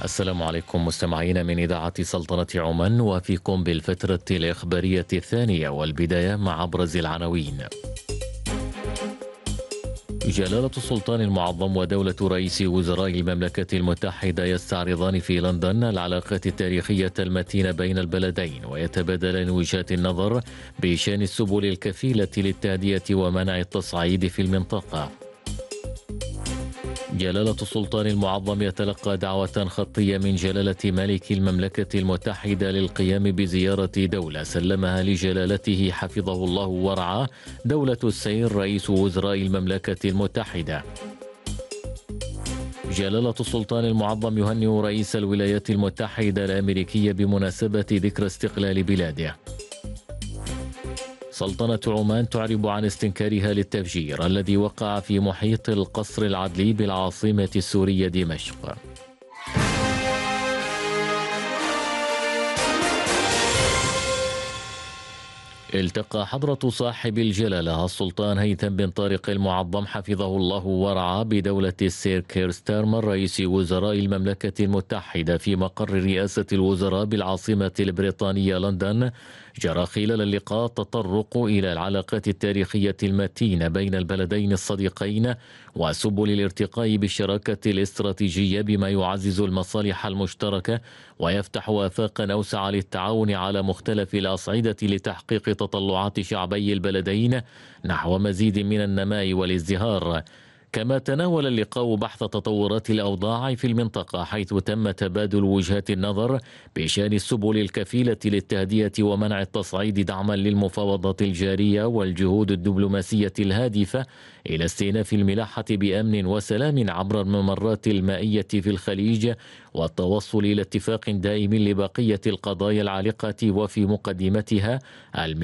السلام عليكم مستمعين من إذاعة سلطنة عمان، وفيكم بالفترة الإخبارية الثانية، والبداية مع أبرز العناوين. جلالة السلطان المعظم ودولة رئيس وزراء المملكة المتحدة يستعرضان في لندن العلاقات التاريخية المتينة بين البلدين، ويتبادلان وجهات النظر بشأن السبل الكفيلة للتهدئة ومنع التصعيد في المنطقة. جلالة السلطان المعظم يتلقى دعوة خطية من جلالة ملك المملكة المتحدة للقيام بزيارة دولة سلمها لجلالته حفظه الله ورعاه دولة السير رئيس وزراء المملكة المتحدة. جلالة السلطان المعظم يهنئ رئيس الولايات المتحدة الأمريكية بمناسبة ذكرى استقلال بلاده. سلطنة عمان تعرب عن استنكارها للتفجير الذي وقع في محيط القصر العدلي بالعاصمة السورية دمشق. التقى حضرة صاحب الجلالة السلطان هيثم بن طارق المعظم حفظه الله ورعاه بدولة السير كير ستارمر رئيس وزراء المملكة المتحدة في مقر رئاسة الوزراء بالعاصمة البريطانية لندن. جرى خلال اللقاء التطرق إلى العلاقات التاريخية المتينة بين البلدين الصديقين وسبل الارتقاء بالشراكة الاستراتيجية بما يعزز المصالح المشتركة ويفتح آفاقا أوسع للتعاون على مختلف الأصعدة لتحقيق تطلعات شعبي البلدين نحو مزيد من النماء والازدهار. كما تناول اللقاء بحث تطورات الأوضاع في المنطقة، حيث تم تبادل وجهات النظر بشأن السبل الكفيلة للتهدئة ومنع التصعيد دعما للمفاوضات الجارية والجهود الدبلوماسية الهادفة إلى استئناف الملاحة بأمن وسلام عبر الممرات المائية في الخليج والتوصل إلى اتفاق دائم لبقية القضايا العالقة وفي مقدمتها